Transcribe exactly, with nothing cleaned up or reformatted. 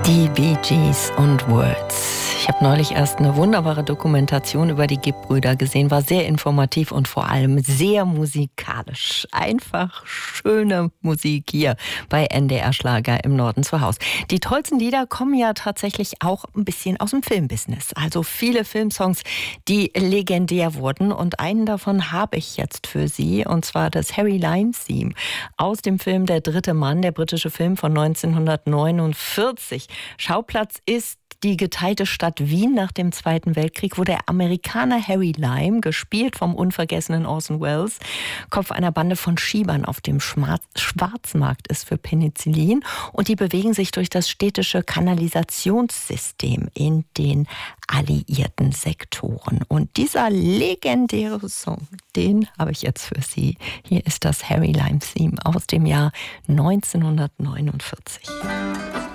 Die Bee Gees und Words. Ich habe neulich erst eine wunderbare Dokumentation über die Gibb-Brüder gesehen, war sehr informativ und vor allem sehr musikalisch. Einfach schöne Musik hier bei N D R Schlager im Norden zu Hause. Die tollsten Lieder kommen ja tatsächlich auch ein bisschen aus dem Filmbusiness. Also viele Filmsongs, die legendär wurden, und einen davon habe ich jetzt für Sie, und zwar das Harry Lime Theme aus dem Film Der dritte Mann, der britische Film von neunzehnhundertneunundvierzig. Schauplatz ist die geteilte Stadt Wien nach dem Zweiten Weltkrieg, wo der Amerikaner Harry Lime, gespielt vom unvergessenen Orson Welles, Kopf einer Bande von Schiebern auf dem Schwarzmarkt ist für Penicillin, und die bewegen sich durch das städtische Kanalisationssystem in den alliierten Sektoren. Und dieser legendäre Song, den habe ich jetzt für Sie. Hier ist das Harry Lime Theme aus dem Jahr neunzehnhundertneunundvierzig.